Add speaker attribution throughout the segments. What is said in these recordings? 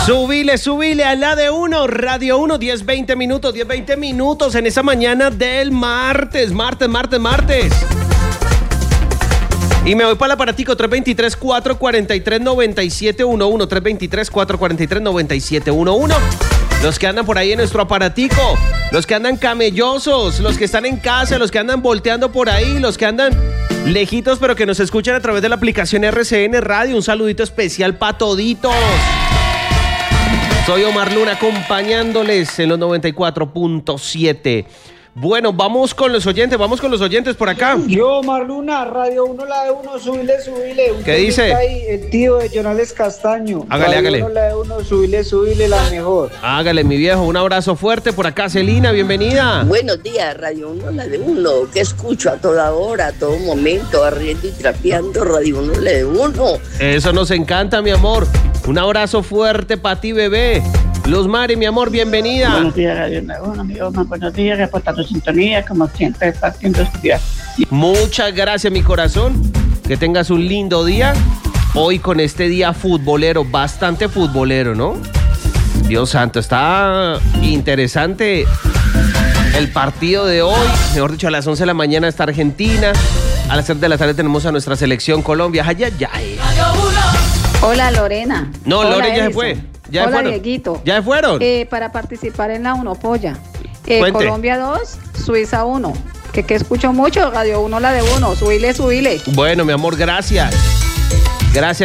Speaker 1: Subile a la de uno, Radio 1, 10-20 minutos en esa mañana del martes. Y me voy para el aparatico 323-443-9711, 323-443-9711. Los que andan por ahí en nuestro aparatico, los que andan camellosos, los que están en casa, los que andan volteando por ahí, los que andan lejitos pero que nos escuchan a través de la aplicación RCN Radio. Un saludito especial para toditos. Soy Omar Luna acompañándoles en los 94.7. Bueno, vamos con los oyentes por acá.
Speaker 2: Yo, Omar Luna, Radio 1, la de 1, subile.
Speaker 1: ¿Qué dice?
Speaker 2: Ahí, el tío de Jonales Castaño.
Speaker 1: Hágale.
Speaker 2: Radio 1, la de 1, subile, la mejor.
Speaker 1: Hágale, mi viejo, un abrazo fuerte por acá. Celina, bienvenida.
Speaker 3: Buenos días, Radio 1, la de 1, que escucho a toda hora, a todo momento, barriendo y trapeando, Radio 1, la de 1.
Speaker 1: Eso nos encanta, mi amor. Un abrazo fuerte para ti, bebé. Luz Mari, mi amor, bienvenida.
Speaker 4: Buenos días, Radio 1, amigos, buenos días, reportando sintonía, como siempre, partiendo estudiar.
Speaker 1: Muchas gracias, mi corazón. Que tengas un lindo día. Hoy con este día futbolero, bastante futbolero, ¿no? Dios santo, está interesante el partido de hoy. Mejor dicho, a las 11 de la mañana está Argentina. A las 7 de la tarde tenemos a nuestra selección Colombia. Ay.
Speaker 5: Hola, Lorena.
Speaker 1: No,
Speaker 5: Hola,
Speaker 1: Lore ya
Speaker 5: Edison.
Speaker 1: se fue. Ya
Speaker 5: Hola,
Speaker 1: fueron.
Speaker 5: Dieguito.
Speaker 1: ¿Ya se fueron?
Speaker 5: Para participar en la 1 Polla.
Speaker 1: Cuente.
Speaker 5: Colombia 2, Suiza 1. Que escucho mucho, Radio 1, la de 1. Subile.
Speaker 1: Bueno, mi amor, gracias. Gracias.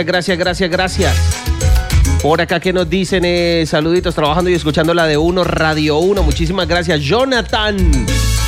Speaker 1: Por acá que nos dicen saluditos, trabajando y escuchando la de 1, Radio 1. Muchísimas gracias, Jonathan.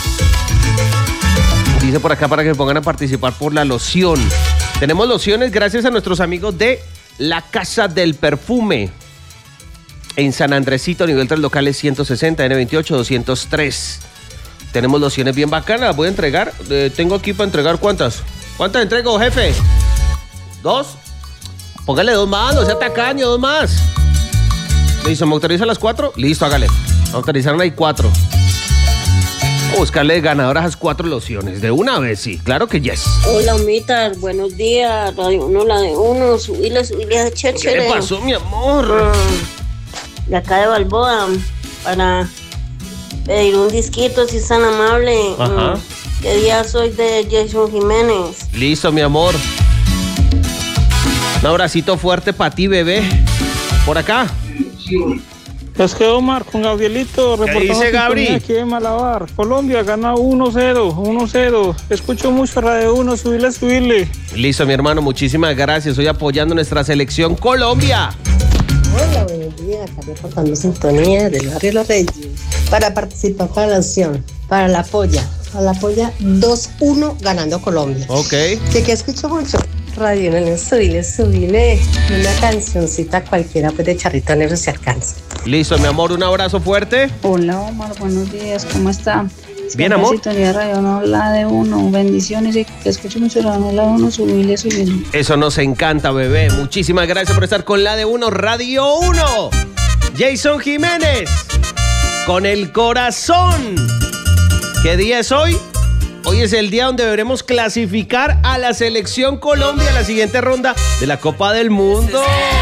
Speaker 1: Dice por acá para que me pongan a participar por la loción. Tenemos lociones gracias a nuestros amigos de La Casa del Perfume. En San Andresito, nivel 3, locales 160, N28, 203. Tenemos lociones bien bacanas, las voy a entregar. Tengo aquí para entregar, ¿cuántas? ¿Cuántas entrego, jefe? ¿2? Póngale 2 más, no sea tacaño, 2 más. Listo, ¿me autoriza las 4? Listo, hágale. Me autorizaron ahí 4. Vamos a buscarle ganadoras a esas 4 lociones. De una vez, sí, claro que yes.
Speaker 3: Hola, Omitas, buenos días, Radio 1, la de 1, subile a Chéchere.
Speaker 1: ¿Qué le pasó, mi amor?
Speaker 3: De acá de Balboa, para pedir un disquito, si es tan amable.
Speaker 1: Ajá.
Speaker 3: ¿Qué día soy de Jason Jiménez?
Speaker 1: Listo, mi amor. Un abracito fuerte para ti, bebé. Por acá.
Speaker 6: Es que Omar con Gabrielito reportando
Speaker 1: dice Gabri?
Speaker 6: aquí en Malabar. Colombia gana 1-0. Escucho mucho Radio 1, subile.
Speaker 1: Listo, mi hermano, muchísimas gracias. Estoy apoyando nuestra selección Colombia.
Speaker 7: Hola, buenos días. Acá reportando sintonía del barrio Los Reyes. Para participar para la opción, para la polla. Para la polla 2-1 ganando Colombia.
Speaker 1: Ok.
Speaker 7: ¿De qué escucho mucho? Radio 1, subile. Una cancioncita cualquiera, pues de Charrito Negro se alcanza.
Speaker 1: Listo, mi amor, un abrazo fuerte.
Speaker 5: Hola, Omar, buenos días, ¿cómo está?
Speaker 1: Bien, amor.
Speaker 5: Sintonía Radio 1, la de 1. Bendiciones y que escucho mucho la 1, la de 1, subile.
Speaker 1: Eso nos encanta, bebé. Muchísimas gracias por estar con la de 1, Radio 1. Jason Jiménez, con el corazón. ¿Qué día es hoy? Hoy es el día donde deberemos clasificar a la selección Colombia a la siguiente ronda de la Copa del Mundo.